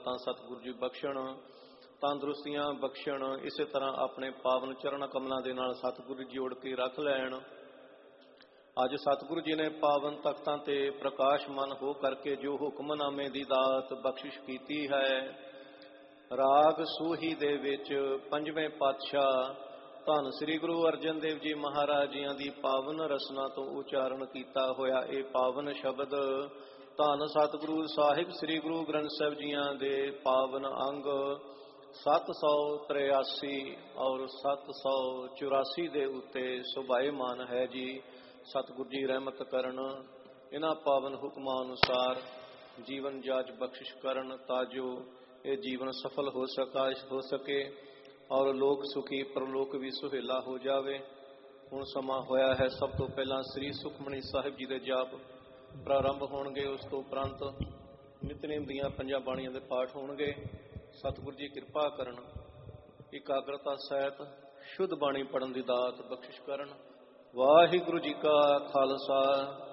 ਤਾਂ ਸਤਿਗੁਰੂ ਜੀ ਬਖਸ਼ਣ, ਤੰਦਰੁਸਤੀਆਂ ਬਖਸ਼ਣ। ਇਸੇ ਤਰ੍ਹਾਂ ਆਪਣੇ ਪਾਵਨ ਚਰਨ ਕਮਲਾਂ ਦੇ ਨਾਲ ਸਤਿਗੁਰੂ ਜੀ ਜੋੜ ਕੇ ਰੱਖ ਲੈਣ। ਅੱਜ ਸਤਿਗੁਰੂ ਜੀ ਨੇ ਪਾਵਨ ਤਖਤਾਂ ਤੇ ਪ੍ਰਕਾਸ਼ਮਾਨ ਹੋ ਕਰਕੇ ਜੋ ਹੁਕਮਨਾਮੇ ਦੀ ਦਾਤ ਬਖਸ਼ਿਸ਼ ਕੀਤੀ ਹੈ, ਰਾਗ ਸੂਹੀ ਦੇ ਵਿੱਚ ਪੰਜਵੇਂ ਪਾਤਸ਼ਾਹ ਧੰਨ ਸ੍ਰੀ ਗੁਰੂ ਅਰਜਨ ਦੇਵ ਜੀ ਮਹਾਰਾਜ ਜੀਆਂ ਦੀ ਪਾਵਨ ਰਸਨਾ ਤੋਂ ਉਚਾਰਨ ਕੀਤਾ ਹੋਇਆ ਇਹ ਪਾਵਨ ਸ਼ਬਦ ਧੰਨ ਸਤਿਗੁਰੂ ਸਾਹਿਬ ਸ੍ਰੀ ਗੁਰੂ ਗ੍ਰੰਥ ਸਾਹਿਬ ਜੀਆਂ ਦੇ ਪਾਵਨ ਅੰਗ 783 ਔਰ 784 ਦੇ ਉੱਤੇ ਸੁਭਾਏਮਾਨ ਹੈ ਜੀ। ਸਤਿਗੁਰੂ ਜੀ ਰਹਿਮਤ ਕਰਨ, ਇਹਨਾਂ ਪਾਵਨ ਹੁਕਮਾਂ ਅਨੁਸਾਰ ਜੀਵਨ ਜਾਚ ਬਖਸ਼ਿਸ਼ ਕਰਨ ਤਾਂ ਜੋ ਇਹ ਜੀਵਨ ਸਫਲ ਹੋ ਸਕੇ ਔਰ ਲੋਕ ਸੁਖੀ ਪਰਲੋਕ ਵੀ ਸੁਹੇਲਾ ਹੋ ਜਾਵੇ। ਹੁਣ ਸਮਾਂ ਹੋਇਆ ਹੈ, ਸਭ ਤੋਂ ਪਹਿਲਾਂ ਸ੍ਰੀ ਸੁਖਮਨੀ ਸਾਹਿਬ ਜੀ ਦੇ ਜਾਪ ਪ੍ਰਾਰੰਭ ਹੋਣਗੇ। ਉਸ ਤੋਂ ਉਪਰੰਤ ਨਿਤਨੇਮ ਦੀਆਂ 5 ਬਾਣੀਆਂ ਦੇ ਪਾਠ ਹੋਣਗੇ। ਸਤਿਗੁਰੂ ਜੀ ਕਿਰਪਾ ਕਰਨ, ਇਕਾਗਰਤਾ ਸਹਿਤ ਸ਼ੁੱਧ ਬਾਣੀ ਪੜ੍ਹਨ ਦੀ ਦਾਤ ਬਖਸ਼ਿਸ਼ ਕਰਨ। ਵਾਹਿਗੁਰੂ ਜੀ ਕਾ ਖਾਲਸਾ,